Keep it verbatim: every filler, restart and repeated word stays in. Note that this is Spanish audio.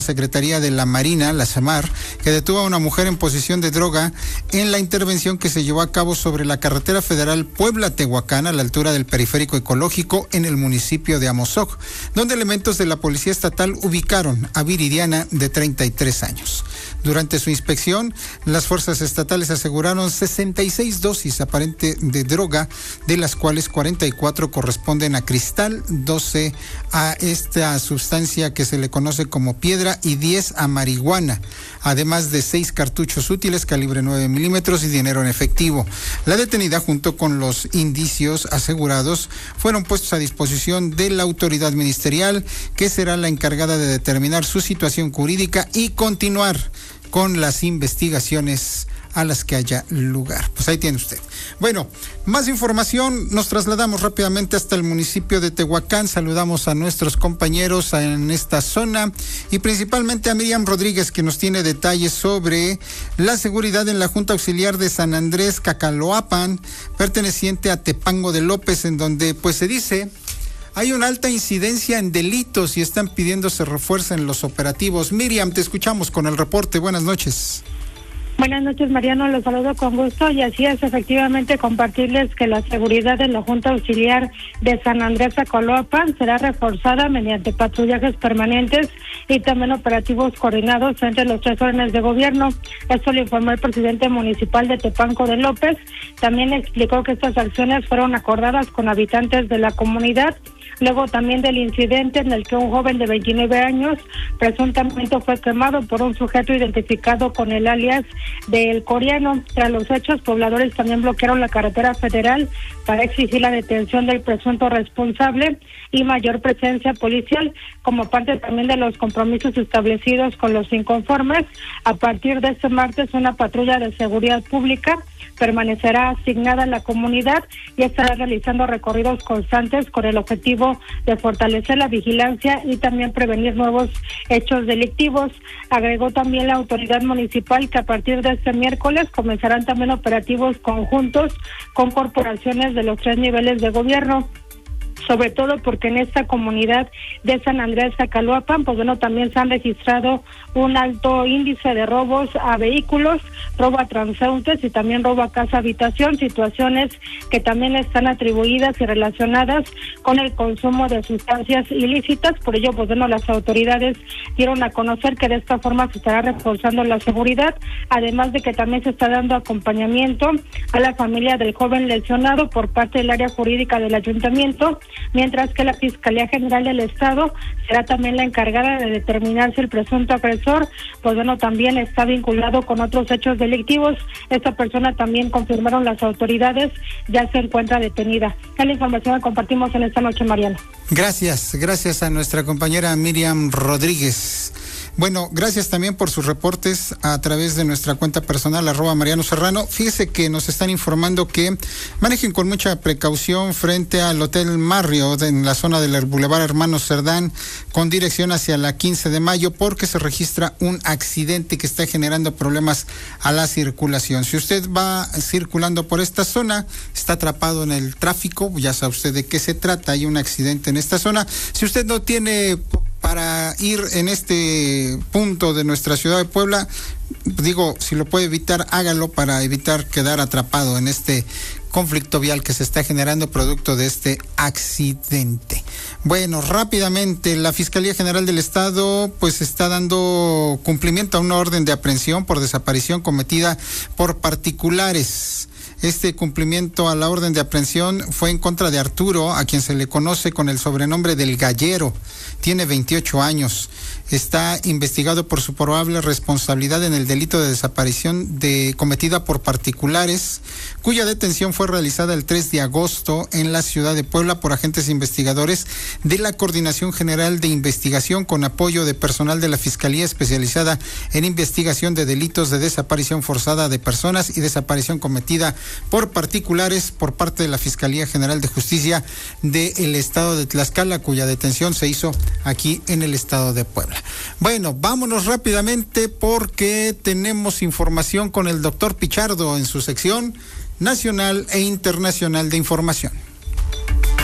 Secretaría de la Marina, la SEMAR, que detuvo a una mujer en posesión de droga en la intervención que se llevó a cabo sobre la carretera federal Puebla-Tehuacán, a la altura del periférico ecológico en el municipio de Amozoc, donde elementos de la Policía Estatal ubicaron a Viridiana, de treinta y tres años. Durante su inspección, las fuerzas estatales aseguraron sesenta y seis dosis aparente de droga, de las cuales cuarenta y cuatro corresponden a cristal, doce a esta sustancia que se le conoce como piedra y diez a marihuana, además de seis cartuchos útiles calibre nueve milímetros y dinero en efectivo. La detenida, junto con los indicios asegurados, fueron puestos a disposición de la autoridad ministerial, que será la encargada de determinar su situación jurídica y continuar con las investigaciones a las que haya lugar. Pues ahí tiene usted. Bueno, más información, nos trasladamos rápidamente hasta el municipio de Tehuacán, saludamos a nuestros compañeros en esta zona y principalmente a Miriam Rodríguez, que nos tiene detalles sobre la seguridad en la Junta Auxiliar de San Andrés Cacaloapan, perteneciente a Tepango de López, en donde pues se dice hay una alta incidencia en delitos y están pidiendo se refuercen los operativos. Miriam, te escuchamos con el reporte. Buenas noches. Buenas noches, Mariano, los saludo con gusto y así es, efectivamente, compartirles que la seguridad en la Junta Auxiliar de San Andrés Cacaloapan será reforzada mediante patrullajes permanentes y también operativos coordinados entre los tres órdenes de gobierno. Esto lo informó el presidente municipal de Tepango de López. También explicó que estas acciones fueron acordadas con habitantes de la comunidad, luego también del incidente en el que un joven de veintinueve años presuntamente fue quemado por un sujeto identificado con el alias del Coreano. Tras los hechos, pobladores también bloquearon la carretera federal para exigir la detención del presunto responsable y mayor presencia policial, como parte también de los compromisos establecidos con los inconformes. A partir de este martes, una patrulla de seguridad pública permanecerá asignada a la comunidad y estará realizando recorridos constantes con el objetivo de fortalecer la vigilancia y también prevenir nuevos hechos delictivos. Agregó también la autoridad municipal que a partir de este miércoles comenzarán también operativos conjuntos con corporaciones de los tres niveles de gobierno, sobre todo porque en esta comunidad de San Andrés Cacaloapan, pues bueno, también se han registrado un alto índice de robos a vehículos, robo a transeúntes y también robo a casa habitación, situaciones que también están atribuidas y relacionadas con el consumo de sustancias ilícitas. Por ello, pues bueno, las autoridades dieron a conocer que de esta forma se estará reforzando la seguridad, además de que también se está dando acompañamiento a la familia del joven lesionado por parte del área jurídica del ayuntamiento, mientras que la Fiscalía General del Estado será también la encargada de determinar si el presunto agresor, pues bueno, también está vinculado con otros hechos delictivos. Esta persona también, confirmaron las autoridades, ya se encuentra detenida. Es la información que compartimos en esta noche, Mariano. Gracias, gracias a nuestra compañera Miriam Rodríguez. Bueno, gracias también por sus reportes a través de nuestra cuenta personal, arroba Mariano Serrano. Fíjese que nos están informando que manejen con mucha precaución frente al Hotel Marriott en la zona del Boulevard Hermanos Cerdán, con dirección hacia la quince de mayo, porque se registra un accidente que está generando problemas a la circulación. Si usted va circulando por esta zona, está atrapado en el tráfico, ya sabe usted de qué se trata, hay un accidente en esta zona. Si usted no tiene para ir en este punto de nuestra ciudad de Puebla, digo, si lo puede evitar, hágalo para evitar quedar atrapado en este conflicto vial que se está generando producto de este accidente. Bueno, rápidamente, la Fiscalía General del Estado pues está dando cumplimiento a una orden de aprehensión por desaparición cometida por particulares. Este cumplimiento a la orden de aprehensión fue en contra de Arturo, a quien se le conoce con el sobrenombre del Gallero. Tiene veintiocho años. Está investigado por su probable responsabilidad en el delito de desaparición de cometida por particulares, cuya detención fue realizada el tres de agosto en la ciudad de Puebla por agentes investigadores de la Coordinación General de Investigación, con apoyo de personal de la Fiscalía especializada en investigación de delitos de desaparición forzada de personas y desaparición cometida por particulares por parte de la Fiscalía General de Justicia del Estado de Tlaxcala, cuya detención se hizo aquí en el Estado de Puebla. Bueno, vámonos rápidamente porque tenemos información con el doctor Pichardo en su sección nacional e internacional de información.